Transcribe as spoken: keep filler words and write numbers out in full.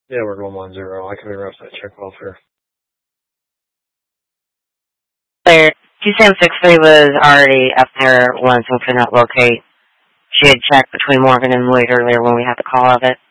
Yeah, we're going one zero. I can reroute that check welfare. There, two seven six three was already up there once and could not locate. She had checked between Morgan and Lloyd earlier when we had the call of it.